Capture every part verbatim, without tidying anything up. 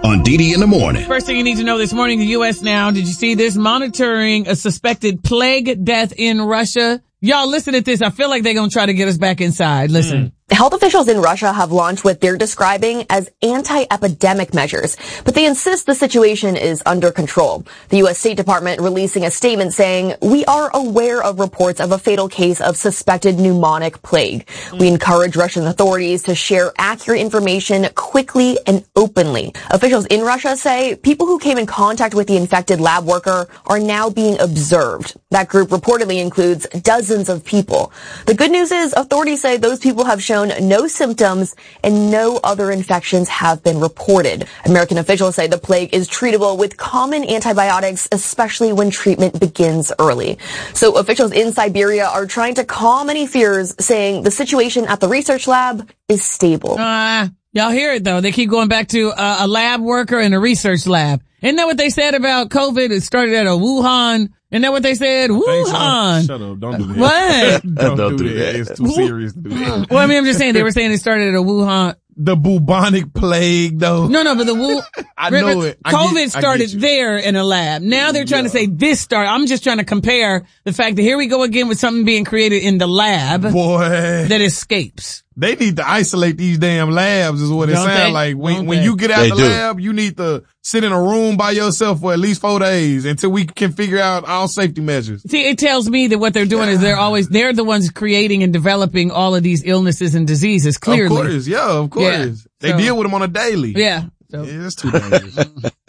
on D D in the Morning. First thing you need to know this morning, the U S now, did you see this? Monitoring a suspected plague death in Russia. Y'all listen to this. I feel like they're going to try to get us back inside. Listen. Mm. Health officials in Russia have launched what they're describing as anti-epidemic measures, but they insist the situation is under control. The U S State Department releasing a statement saying, "We are aware of reports of a fatal case of suspected pneumonic plague. We encourage Russian authorities to share accurate information quickly and openly." Officials in Russia say people who came in contact with the infected lab worker are now being observed. That group reportedly includes dozens of people. The good news is authorities say those people have shown no symptoms and no other infections have been reported. American officials say the plague is treatable with common antibiotics, especially when treatment begins early. So officials in Siberia are trying to calm any fears, saying the situation at the research lab is stable. Uh, y'all hear it though. They keep going back to uh, a lab worker in a research lab. Isn't that what they said about COVID? It started at a Wuhan. Isn't that what they said? Wuhan. Shut up. Don't do that. What? don't, don't do that. It's too serious to do that. Well, I mean, I'm just saying they were saying it started at a Wuhan. The bubonic plague, though. No, no, but the Wu. I know it. I COVID get, started there in a lab. Now they're trying yeah. to say this started. I'm just trying to compare the fact that here we go again with something being created in the lab. Boy. That escapes. They need to isolate these damn labs is what it Don't sounds they? like. When, Don't when they? you get out They the do. lab, you need to sit in a room by yourself for at least four days until we can figure out all safety measures. See, it tells me that what they're doing is they're always, they're the ones creating and developing all of these illnesses and diseases, clearly. Of course, yeah, of course. Yeah, they so, deal with them on a daily. Yeah. So. Yeah, it's too dangerous.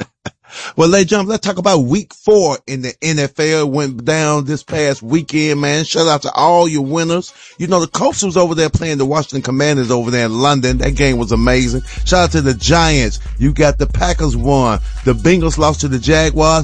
Well, ladies and gentlemen, let's talk about week four in the N F L. It went down this past weekend, man. Shout out to all your winners. You know, the Colts was over there playing the Washington Commanders over there in London. That game was amazing. Shout out to the Giants. You got the Packers won. The Bengals lost to the Jaguars.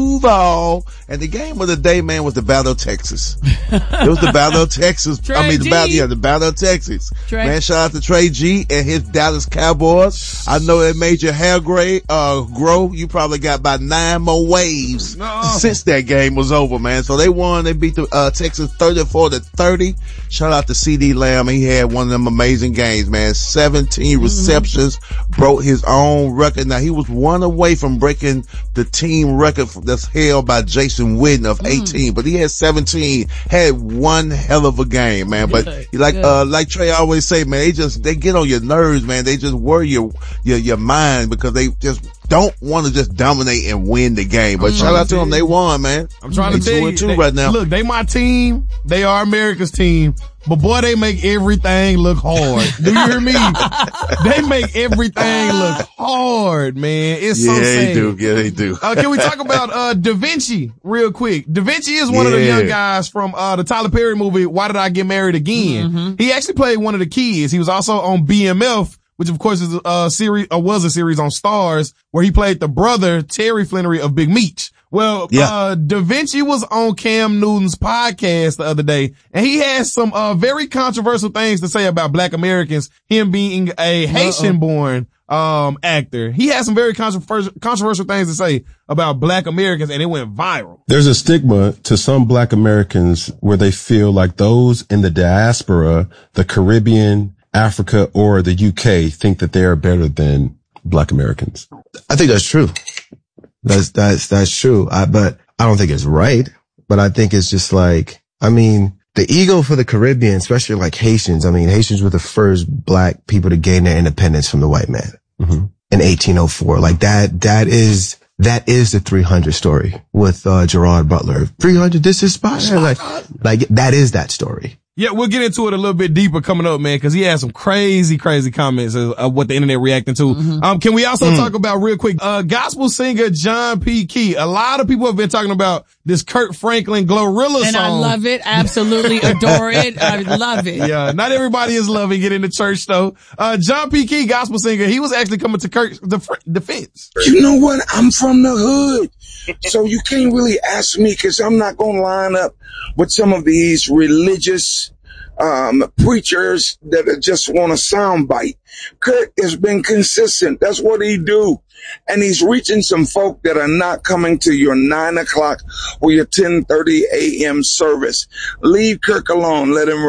Duval. And the game of the day, man, was the Battle of Texas. It was the Battle of Texas. I mean, the battle, yeah, the Battle of Texas. Trey. Man, shout out to Trey G and his Dallas Cowboys. I know it made your hair gray, uh, grow. You probably got about nine more waves no. since that game was over, man. So they won. They beat the, uh, Texas thirty-four to thirty. Shout out to C D Lamb. He had one of them amazing games, man. seventeen mm-hmm. receptions, broke his own record. Now he was one away from breaking the team record that's held by Jason Witten of eighteen, mm. but he had seventeen, had one hell of a game, man. But yeah, like, yeah. uh, like Trey always say, man, they just, they get on your nerves, man. They just worry your, your, your mind because they just don't want to just dominate and win the game. But I'm shout out to them. They won, man. I'm trying they to tell you, two they, right now. Look, they my team. They are America's team. But boy, they make everything look hard. Do you hear me? They make everything look hard, man. It's yeah, so sad. they do. Yeah, they do. Uh, can we talk about, uh, Da Vinci real quick? Da Vinci is one yeah. of the young guys from, uh, the Tyler Perry movie, Why Did I Get Married Again? Mm-hmm. He actually played one of the kids. He was also on B M F, which of course is a series, or was a series on Stars, where he played the brother, Terry Flannery of Big Meech. Well, yeah. uh, Da Vinci was on Cam Newton's podcast the other day, and he has some, uh, very controversial things to say about Black Americans, him being a Haitian-born, um, actor. He has some very controversial, controversial things to say about Black Americans, and it went viral. There's a stigma to some Black Americans where they feel like those in the diaspora, the Caribbean, Africa, or the U K think that they are better than Black Americans. I think that's true. That's, that's, that's true. I, but I don't think it's right, but I think it's just like, I mean, the ego for the Caribbean, especially like Haitians. I mean, Haitians were the first Black people to gain their independence from the white man mm-hmm. in eighteen oh four. Like that, that is, that is the three hundred story with, uh, Gerard Butler. three hundred, this is spot. Like, like that is that story. Yeah, we'll get into it a little bit deeper coming up, man, because he had some crazy, crazy comments of, of what the internet reacting to. Mm-hmm. Um, can we also mm. talk about real quick, uh, gospel singer John P. Key. A lot of people have been talking about this Kirk Franklin Glorilla and song. And I love it. Absolutely adore it. I love it. Yeah, not everybody is loving it in the church though. Uh, John P. Key, gospel singer, he was actually coming to Kirk's def- defense. You know what? I'm from the hood. So you can't really ask me because I'm not going to line up with some of these religious um preachers that just want a sound bite. Kurt has been consistent. That's what he do. And he's reaching some folk that are not coming to your nine o'clock or your ten thirty a.m. service. Leave Kirk alone. Let him rock.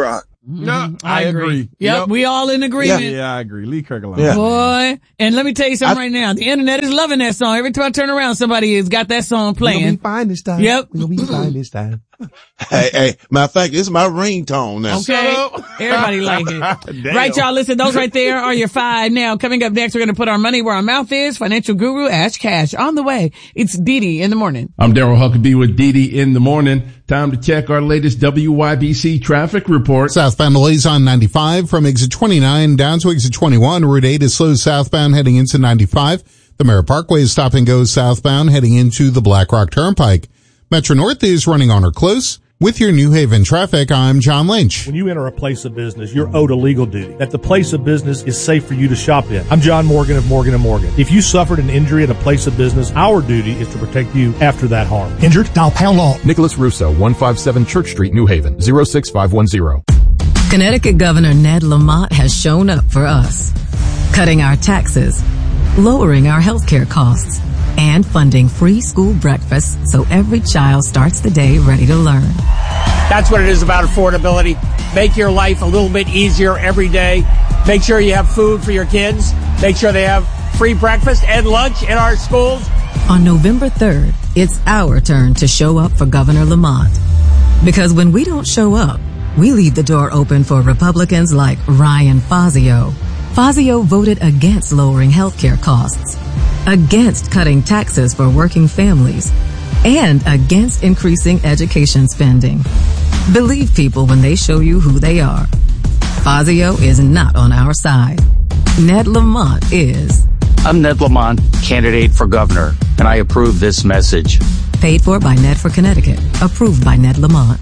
No, I, I agree. agree. Yep, yep, we all in agreement. Yeah, yeah I agree. Lee Kirkland. Yeah. Boy, and let me tell you something I, right now. The internet is loving that song. Every time I turn around, somebody has got that song playing. We're gonna be fine this time. Yep. We're gonna be fine this time. Hey, hey, matter of fact, it's my ringtone now. Okay. Everybody like it. Right, y'all. Listen, those right there are your five. Now, coming up next, we're going to put our money where our mouth is. Financial guru Ash Cash on the way. It's Didi in the morning. I'm Daryl Huckabee with Didi in the morning. Time to check our latest W Y B C traffic report. Southbound delays on ninety-five from exit twenty-nine down to exit twenty-one. Route eight is slow southbound heading into ninety-five. The Merritt Parkway is stop and go southbound heading into the Black Rock Turnpike. Metro North is running on or close. With your New Haven traffic, I'm John Lynch. When you enter a place of business, you're owed a legal duty, that the place of business is safe for you to shop in. I'm John Morgan of Morgan and Morgan. If you suffered an injury at a place of business, our duty is to protect you after that harm. Injured? Dial pound law. Nicholas Russo, one five seven Church Street, New Haven, zero six five one zero. Connecticut Governor Ned Lamont has shown up for us, cutting our taxes, lowering our health care costs, and funding free school breakfast so every child starts the day ready to learn. That's what it is about affordability. Make your life a little bit easier every day. Make sure you have food for your kids. Make sure they have free breakfast and lunch in our schools. On November third, it's our turn to show up for Governor Lamont. Because when we don't show up, we leave the door open for Republicans like Ryan Fazio. Fazio voted against lowering health care costs, against cutting taxes for working families, and against increasing education spending. Believe people when they show you who they are. Fazio is not on our side. Ned Lamont is. I'm Ned Lamont, candidate for governor, and I approve this message. Paid for by Ned for Connecticut. Approved by Ned Lamont.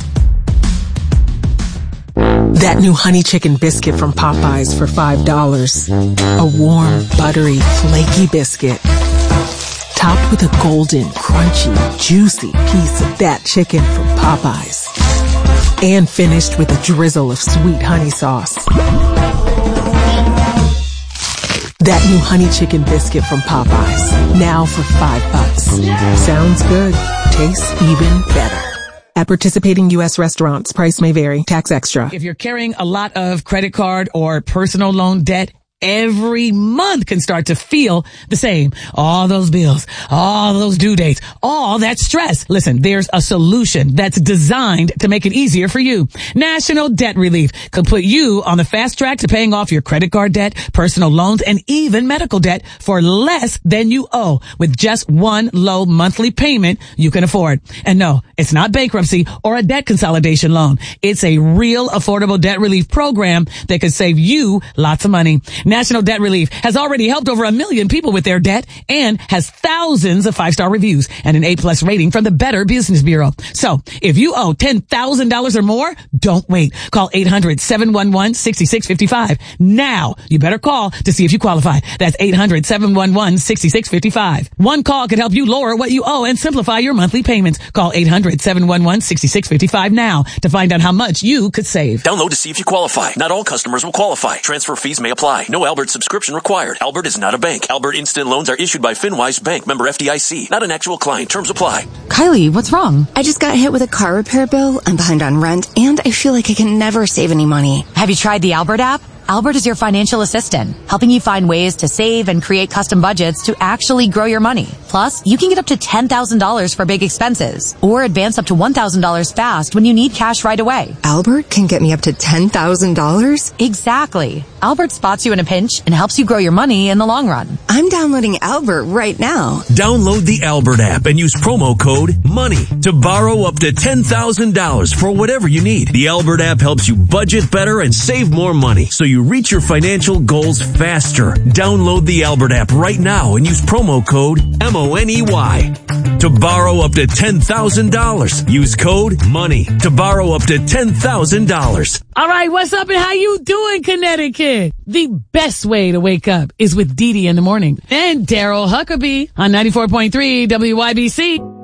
That new honey chicken biscuit from Popeyes for five dollars. A warm, buttery, flaky biscuit. Topped with a golden, crunchy, juicy piece of that chicken from Popeyes. And finished with a drizzle of sweet honey sauce. That new honey chicken biscuit from Popeyes. Now for five bucks. Sounds good. Tastes even better. At participating U S restaurants, price may vary. Tax extra. If you're carrying a lot of credit card or personal loan debt, every month can start to feel the same. All those bills, all those due dates, all that stress. Listen, there's a solution that's designed to make it easier for you. National Debt Relief could put you on the fast track to paying off your credit card debt, personal loans, and even medical debt for less than you owe with just one low monthly payment you can afford. And no, it's not bankruptcy or a debt consolidation loan. It's a real affordable debt relief program that could save you lots of money. National Debt Relief has already helped over a million people with their debt and has thousands of five-star reviews and an A-plus rating from the Better Business Bureau. So if you owe ten thousand dollars or more, don't wait. Call eight hundred, seven one one, six six five five. Now, you better call to see if you qualify. That's eight hundred, seven one one, six six five five. One call could help you lower what you owe and simplify your monthly payments. Call eight hundred, seven one one, six six five five now to find out how much you could save. Download to see if you qualify. Not all customers will qualify. Transfer fees may apply. No Albert subscription required. Albert is not a bank. Albert Instant Loans are issued by FinWise Bank, member F D I C. Not an actual client. Terms apply. Kylie, what's wrong? I just got hit with a car repair bill. I'm behind on rent, and I feel like I can never save any money. Have you tried the Albert app? Albert is your financial assistant, helping you find ways to save and create custom budgets to actually grow your money. Plus, you can get up to ten thousand dollars for big expenses or advance up to one thousand dollars fast when you need cash right away. Albert can get me up to ten thousand dollars? Exactly. Albert spots you in a pinch and helps you grow your money in the long run. I'm downloading Albert right now. Download the Albert app and use promo code MONEY to borrow up to ten thousand dollars for whatever you need. The Albert app helps you budget better and save more money so you reach your financial goals faster. Download the Albert app right now and use promo code M O N E Y to borrow up to ten thousand dollars. Use code MONEY to borrow up to ten thousand dollars. All right, what's up and how you doing, Connecticut? The best way to wake up is with Didi in the morning and Daryl Huckabee on ninety-four point three W Y B C.